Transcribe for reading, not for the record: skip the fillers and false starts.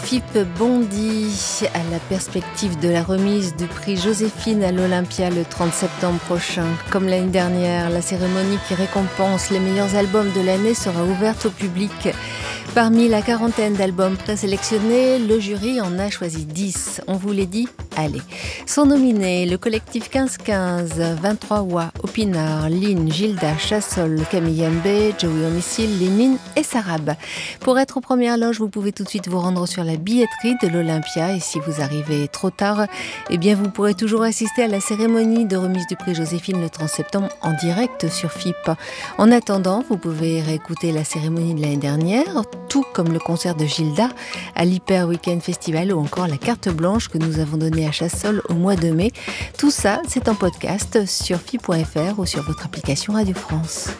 FIP bondit à la perspective de la remise du prix Joséphine à l'Olympia le 30 septembre prochain. Comme l'année dernière, la cérémonie qui récompense les meilleurs albums de l'année sera ouverte au public. Parmi la quarantaine d'albums présélectionnés, le jury en a choisi 10. On vous les dit? Allez. Sont nominés le collectif 15-15, 23 Wa, Opinard, Lynn, Gilda, Chassol, Camille Mbé, Joey Homicile, Lénine et Sarab. Pour être aux premières loges, vous pouvez tout de suite vous rendre sur la billetterie de l'Olympia. Et si vous arrivez trop tard, eh bien vous pourrez toujours assister à la cérémonie de remise du prix Joséphine le 30 septembre en direct sur FIP. En attendant, vous pouvez réécouter la cérémonie de l'année dernière, tout comme le concert de Gilda à l'Hyper Weekend Festival ou encore la carte blanche que nous avons donnée à Chassol au mois de mai. Tout ça, c'est en podcast sur FIP.fr ou sur votre application Radio France.